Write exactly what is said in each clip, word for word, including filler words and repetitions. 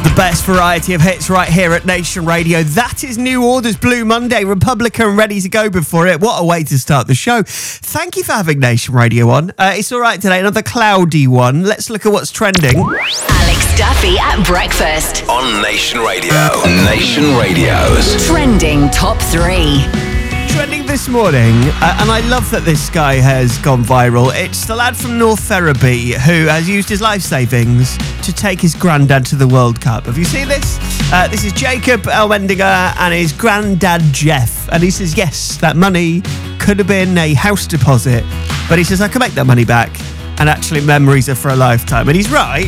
The best variety of hits right here at Nation Radio. That is New Order's Blue Monday. Republican ready to go before it. What a way to start the show. Thank you for having Nation Radio on. Uh, it's all right today, another cloudy one. Let's look at what's trending. Alex Duffy at breakfast. On Nation Radio. Nation Radio's Trending Top three. Trending this morning, uh, and I love that this guy has gone viral. It's the lad from North Ferriby who has used his life savings to take his granddad to the World Cup. Have you seen this? Uh, this is Jacob Elmendinger and his granddad Jeff. And he says, yes, that money could have been a house deposit. But he says, I can make that money back. And actually, memories are for a lifetime. And he's right.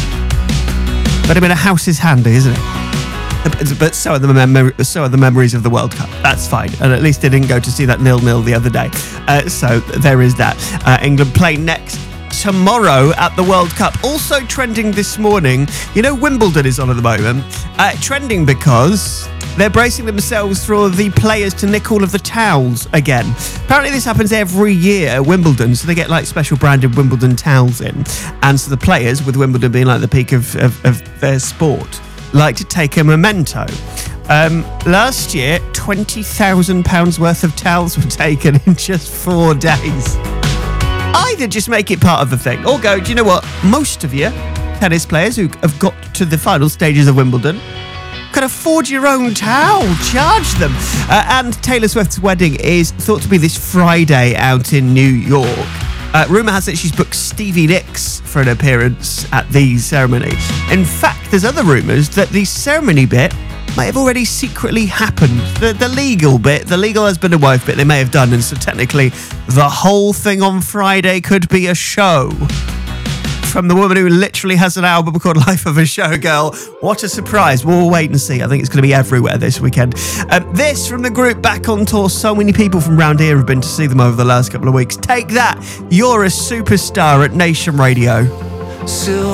But I mean, a house is handy, isn't it? But so are the mem- so are the memories of the World Cup. That's fine. And at least they didn't go to see that nil-nil the other day. Uh, so there is that. Uh, England play next tomorrow at the World Cup. Also trending this morning, you know Wimbledon is on at the moment. Uh, trending because they're bracing themselves for the players to nick all of the towels again. Apparently this happens every year at Wimbledon, so they get like special branded Wimbledon towels in. And so the players, with Wimbledon being like the peak of, of, of their sport, like to take a memento. Um, last year, twenty thousand pounds worth of towels were taken in just four days. Either just make it part of the thing, or go, do you know what? Most of you tennis players who have got to the final stages of Wimbledon can afford your own towel. Charge them. Uh, and Taylor Swift's wedding is thought to be this Friday out in New York. Uh, rumour has it she's booked Stevie Nicks for an appearance at the ceremony. In fact, there's other rumours that the ceremony bit may have already secretly happened. The, the legal bit, the legal husband and wife bit, they may have done. And so technically, the whole thing on Friday could be a show. From the woman who literally has an album called Life of a Showgirl. What a surprise. We'll wait and see. I think it's going to be everywhere this weekend. Um, this from the group back on tour. So many people from round here have been to see them over the last couple of weeks. Take that. You're a superstar at Nation Radio. So